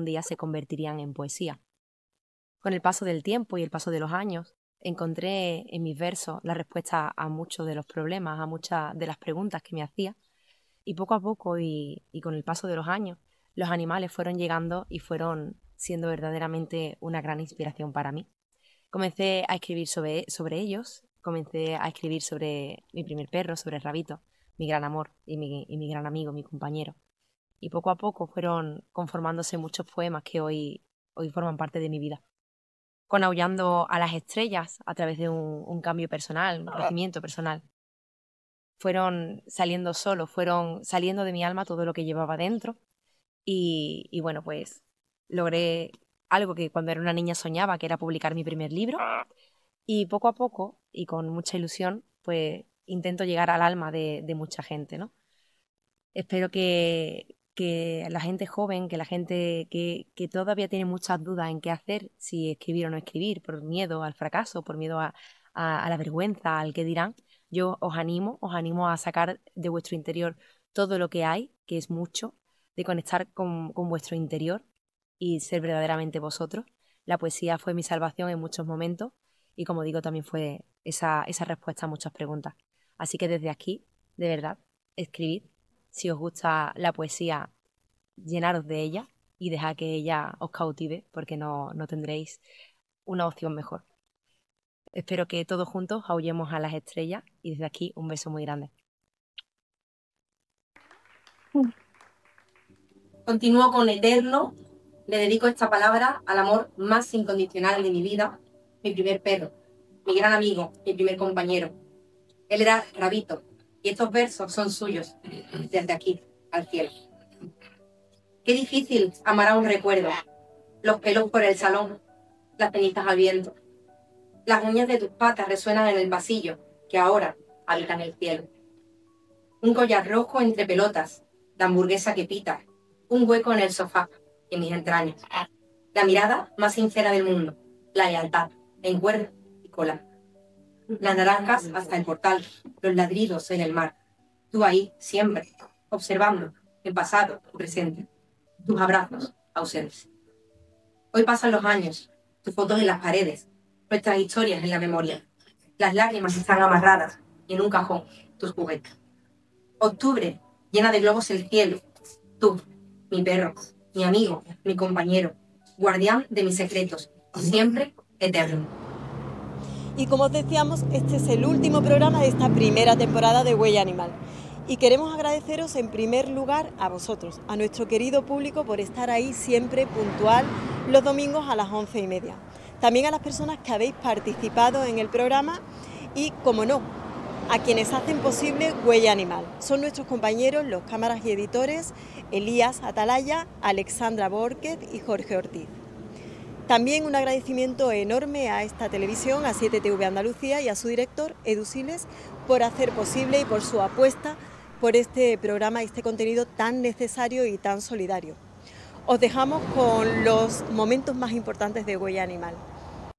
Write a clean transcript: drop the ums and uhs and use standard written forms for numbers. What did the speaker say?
un día se convertirían en poesía. Con el paso del tiempo y el paso de los años, encontré en mis versos la respuesta a muchos de los problemas, a muchas de las preguntas que me hacía, y poco a poco y con el paso de los años, los animales fueron llegando y fueron siendo verdaderamente una gran inspiración para mí. Comencé a escribir sobre ellos, comencé a escribir sobre mi primer perro, sobre Rabito, mi gran amor y mi gran amigo, mi compañero. Y poco a poco fueron conformándose muchos poemas que hoy forman parte de mi vida. Con Aullando a las estrellas, a través de un cambio personal, un crecimiento personal, fueron saliendo solos, fueron saliendo de mi alma todo lo que llevaba dentro. Y bueno, pues logré algo que cuando era una niña soñaba, que era publicar mi primer libro. Y poco a poco, y con mucha ilusión, pues intento llegar al alma de mucha gente, ¿no? Espero que la gente joven, que la gente que todavía tiene muchas dudas en qué hacer, si escribir o no escribir, por miedo al fracaso, por miedo a la vergüenza, al qué dirán, yo os animo a sacar de vuestro interior todo lo que hay, que es mucho, de conectar con vuestro interior y ser verdaderamente vosotros. La poesía fue mi salvación en muchos momentos y, como digo, también fue esa respuesta a muchas preguntas. Así que desde aquí, de verdad, escribid. Si os gusta la poesía, llenaros de ella y dejad que ella os cautive, porque no tendréis una opción mejor. Espero que todos juntos aullemos a las estrellas y desde aquí un beso muy grande. Continúo con Eterno. Le dedico esta palabra al amor más incondicional de mi vida, mi primer perro, mi gran amigo, mi primer compañero. Él era Rabito, y estos versos son suyos, desde aquí, al cielo. Qué difícil amar a un recuerdo, los pelos por el salón, las cenizas al viento. Las uñas de tus patas resuenan en el pasillo, que ahora habita en el cielo. Un collar rojo entre pelotas, la hamburguesa que pita, un hueco en el sofá, en mis entrañas. La mirada más sincera del mundo, la lealtad, en cuerda y cola. Las naranjas hasta el portal, los ladridos en el mar. Tú ahí, siempre, observando el pasado y presente. Tus abrazos ausentes. Hoy pasan los años, tus fotos en las paredes, nuestras historias en la memoria. Las lágrimas están amarradas y en un cajón tus juguetes. Octubre, llena de globos el cielo. Tú, mi perro, mi amigo, mi compañero, guardián de mis secretos, siempre eterno. Y como os decíamos, este es el último programa de esta primera temporada de Huella Animal. Y queremos agradeceros en primer lugar a vosotros, a nuestro querido público, por estar ahí siempre puntual los domingos a las 11:30. También a las personas que habéis participado en el programa y, como no, a quienes hacen posible Huella Animal. Son nuestros compañeros, los cámaras y editores, Elías Atalaya, Alexandra Borquez y Jorge Ortiz. También un agradecimiento enorme a esta televisión, a 7TV Andalucía y a su director, Edu Siles, por hacer posible y por su apuesta por este programa y este contenido tan necesario y tan solidario. Os dejamos con los momentos más importantes de Huella Animal.